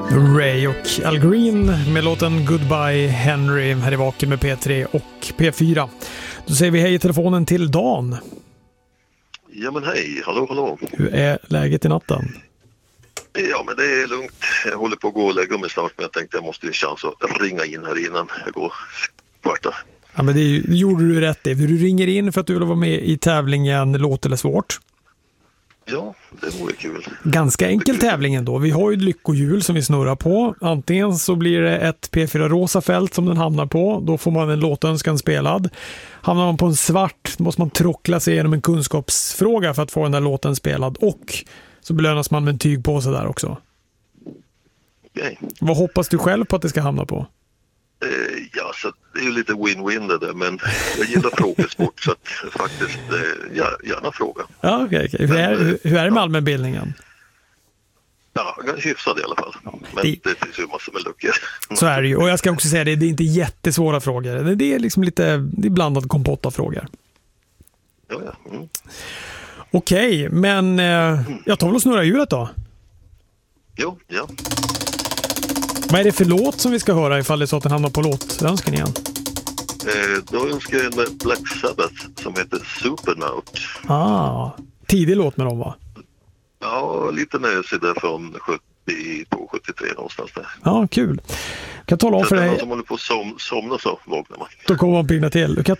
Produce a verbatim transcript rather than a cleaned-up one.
Ray och Al Green med låten Goodbye Henry här i Vaken med P tre och P fyra. Då säger vi hej i telefonen till Dan. Ja men hej, hallå hallå. Hur är läget i natten? Ja men det är lugnt. Jag håller på att gå och lägga mig snart, men jag tänkte jag måste ju en chans att ringa in här innan jag går kvarta. Ja men det, är, det gjorde du rätt i. Du ringer in för att du vill vara med i tävlingen Låt eller svårt. Ja, det vore kul. Ganska enkel tävling ändå. Vi har ju ett lyckohjul som vi snurrar på. Antingen så blir det ett P fyra rosa fält som den hamnar på. Då får man en låtönskan spelad. Hamnar man på en svart måste man trockla sig igenom en kunskapsfråga för att få den där låten spelad. Och så belönas man med en tygpåse där också. Okej. Vad hoppas du själv på att det ska hamna på? Eh, ja, så det är ju lite win-win det där, men jag gillar frågesport så att faktiskt, eh, ja, gärna fråga. Ja, okej. Okay, okay. Hur, är, hur är det med allmänbildningen? Ja, hyfsad i alla fall. Ja, men det, det finns ju massor med luckor. Så är det ju. Och jag ska också säga det, det är inte jättesvåra frågor. Det är liksom lite, det är blandad kompott av frågor. Ja, ja. Mm. Okej, okay, men eh, jag tar väl och snurra hjulet då? Jo, ja. Vad är det för låt som vi ska höra ifall det är så att den hamnar på låtönskan igen? Eh, då önskar jag en Black Sabbath som heter Supernaut. Ah, tidig låt med dem va? Ja, lite nösig där från sjuttiotvå sjuttiotre någonstans där. Ja, kul. Kan tala om för dig... Som håller på att som, somna så vaknar man. Då kommer man pigna till. Du kan